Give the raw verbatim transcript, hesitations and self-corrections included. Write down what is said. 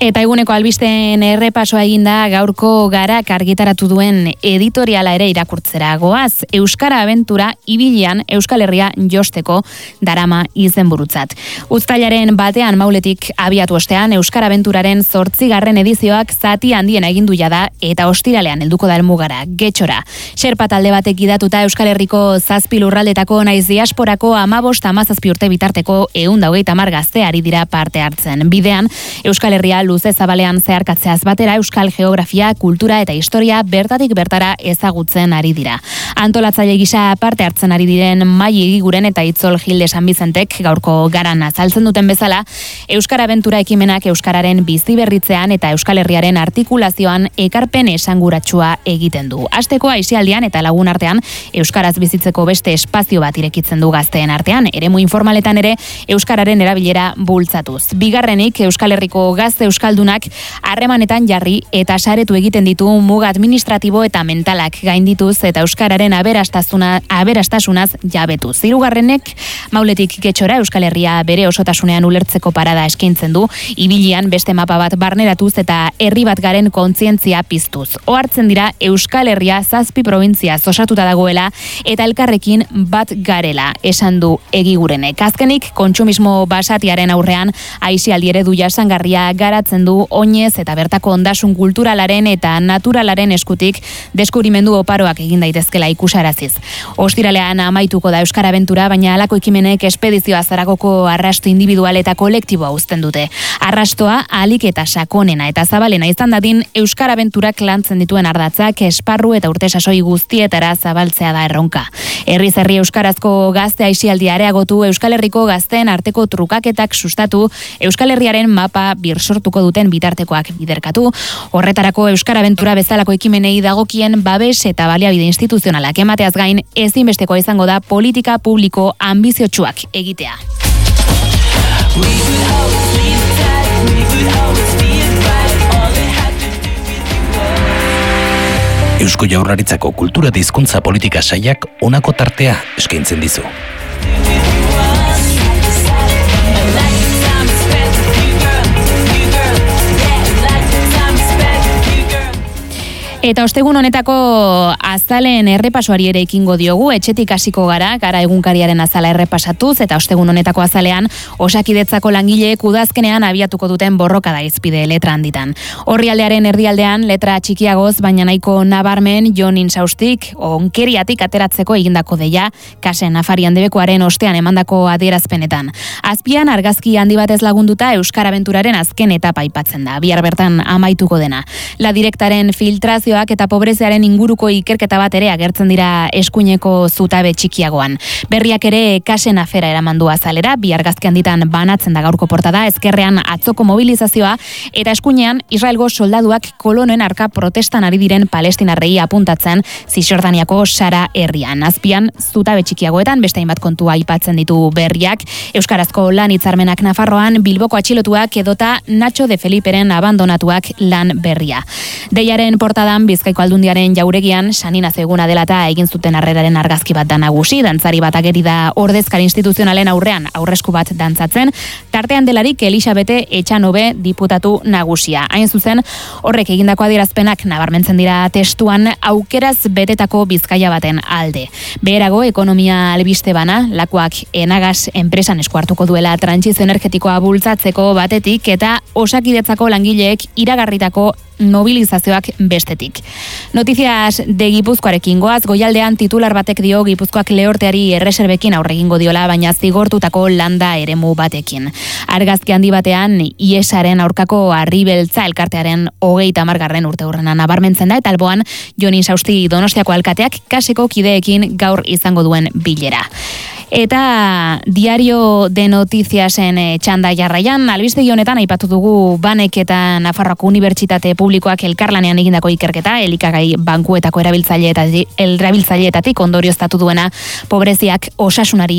Eta eguneko albisten errepasoa eginda gaurko Garak argitaratu duen editoriala ere irakurtzera goaz. Euskara abentura ibilian Euskal Herria josteko darama izenburutzat. Uztailaren batean mauletik abiatu ostean Euskara abenturaren zortzigarren edizioak zati handien egindu jada eta ostiralean helduko da helmugara, Getxora. Xerpa talde batek idatuta Euskal Herriko zazpi lurraldetako naiz diasporako hamabost hamazazpi urte bitarteko ehun eta hogeita hamar gazte ari dira parte hartzen. Bidean Euskal Herria luze zabalean zeharkatzeaz batera euskal geografia, kultura eta historia bertatik bertara ezagutzen ari dira. Antolatzaile gisa parte hartzen ari diren Mai Egiguren eta Itzol Gilde San Bizentek gaurko Garan azaltzen duten bezala, Euskara abentura ekimenak euskararen biziberritzean eta Euskal Herriaren artikulazioan ekarpen esanguratsua egiten du. Asteko aisialdian eta lagun artean euskaraz bizitzeko beste espazio bat irekitzen du gazteen artean, eremu informaletan ere euskararen erabilera bultzatuz. Bigarrenik Euskal Herriko gazte euskaldunak harremanetan jarri eta saretu egiten ditu muga administratibo eta mentalak gaindituz eta euskararen aberastasuna aberastasunaz jabetuz. Hirugarrenek mauletik Getxora Euskal Herria bere osotasunean ulertzeko parada eskaintzen du, ibilian beste mapa bat barneratuz eta herri bat garen kontzientzia piztuz. Ohartzen dira Euskal Herria zazpi probintzia osatuta dagoela eta elkarrekin bat garela, esan du Egigurenek. Azkenik kontsumismo basatiaren aurrean aisialdi eredu jasangarria garatzen du oinez eta bertako ondasun kulturalaren eta naturalaren eskutik deskubrimendu oparoak egin daitezkela ikusaraziz. Ostiralean amaituko da Euskara abentura, baina halako ekimenek espedizioa Zaragoko arrasto individual eta kolektiboa uzten dute. Arrastoa ahalik eta sakonena eta zabalena izan dadin Euskara abenturak lantzen dituen ardatzak esparru eta urte sasoi guztietara zabaltzea da erronka. Herriz herri euskarazko gazte aisialdia areagotu, Euskal Herriko gazteen arteko trukaketak sustatu, Euskal Herriaren mapa birsortuko duten bitartekoak biderkatu. Horretarako Euskara abentura bezalako ekimenei dagokien babes eta baliabide instituzionalak emateaz gain ezinbestekoa izango da politika publiko anbiziotsuak egitea. Eusko Jaurlaritzako kultura eta hizkuntza politika sailak honako tartea eskaintzen dizu. Eta ostegun honetako azalen errepasoari ere ekingo diogu, etxetik hasiko gara, gara egunkariaren azala errepasatuz, eta ostegun honetako azalean Osakidetzako langileek udazkenean abiatuko duten borroka da izpide letra handitan. Orrialdearen erdialdean letra txikiagoz, baina nahiko nabarmen Jon Insaustik onkeriatik ateratzeko egindako deia, kasen afarian debekoaren ostean emandako adierazpenetan. Azpian argazki handi batez lagunduta Euskara abenturaren azken etapa aipatzen da, bihar bertan amaituko dena. La direktaren filtrazio eta pobreziaren inguruko ikerketa bat ere agertzen dira eskuineko zutabe txikiagoan. Berriak ere kasen afera eramandu azalera, bi argazki handitan banatzen da gaurko portada, ezkerrean atzoko mobilizazioa eta eskuinean Israelgo soldaduak kolonoen arka protestan ari diren palestinarrei apuntatzen Zisjordaniako Sara herrian. Azpian zutabe txikiagoetan beste hainbat kontua aipatzen ditu berriak, euskarazko lan hitzarmenak Nafarroan, Bilboko atxilotuak edota Nacho de Feliperen abandonatuak lan berria. Deiaren portadan Bizkaiko Aldundiaren jauregian Saninazo eguna dela eta egin zuten harreraren argazki bat da nagusi, dantzari bat ageri da ordezkari instituzionalen aurrean aurresku bat dantzatzen, tartean delarik Elisabete Etxanobe diputatu nagusia. Hain zuzen, horrek egindako adierazpenak nabarmentzen dira testuan aukeraz betetako Bizkaia baten alde. Beherago, ekonomia albiste bana, lakuak Enagas enpresan esku hartuko duela trantsizio energetikoa bultzatzeko batetik eta Osakidetzako langileek iragarritako mobilizazioak bestetik. Notizias de Gipuzkoarekin goaz, goialdean titular batek dio Gipuzkoak lehorteari erreserbekin aurre egingo diola, baina zigortutako landa eremu batekin. Argazki handi batean, Iesaren aurkako Arribeltza elkartearen hogeita hamargarren urte hurrena nabarmentzen da, eta alboan Jon Insausti Donostiako alkateak kaseko kideekin gaur izango duen bilera. Eta Diario de Noticiasen txanda jarraian, albistegi honetan aipatu dugu Banek eta Nafarroako Unibertsitate Publikoak elkarlanean egindako ikerketa, elikagai bankuetako erabiltzaileetatik ondorioztatu duena pobreziak osasunari